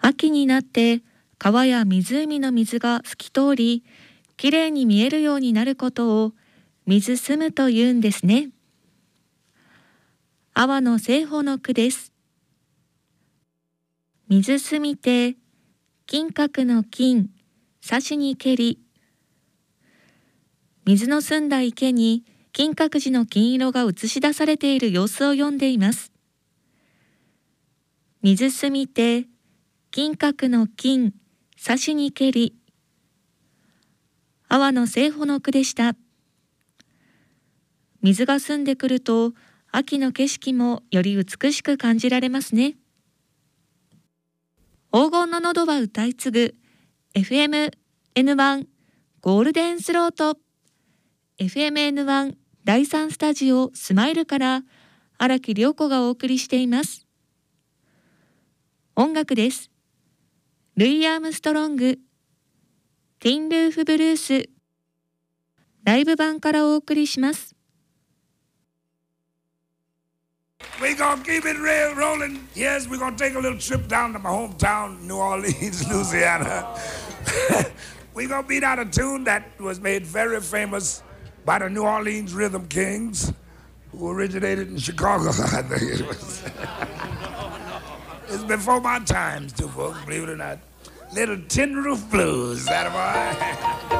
秋になって川や湖の水が透き通り、きれいに見えるようになることを水澄むというんですね。阿波の西方の句です。水澄みて、金閣の金、刺しにけり。水の澄んだ池に金閣寺の金色が映し出されている様子を読んでいます。水澄みて、金閣の金、刺しにけり。阿波の西方の句でした。水が澄んでくると、秋の景色もより美しく感じられますね。黄金の喉は歌い継ぐ FM-N1 ゴールデンスロート FM-N1 第3スタジオスマイルから荒木涼子がお送りしています。音楽です。ルイ・アームストロングティンルーフブルースライブ版からお送りします。 We're gonna keep it real rolling. Yes, we're gonna take a little trip down to my hometown, New Orleans, Louisiana. We're gonna beat out a tune that was made very famous by the New Orleans Rhythm Kings, who originated in Chicago, I think it was. It's before my times, too, folks, believe it or not. Little Tin Roof Blues, that boy.